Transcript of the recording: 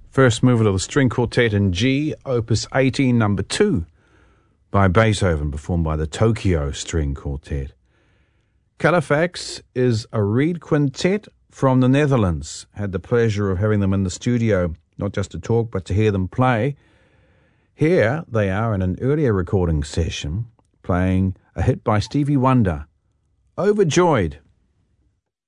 First movement of the string quartet in G, opus 18, number 2, by Beethoven, performed by the Tokyo String Quartet. Califax is a reed quintet from the Netherlands. Had the pleasure of having them in the studio, not just to talk, but to hear them play. Here they are in an earlier recording session, playing a hit by Stevie Wonder, Overjoyed.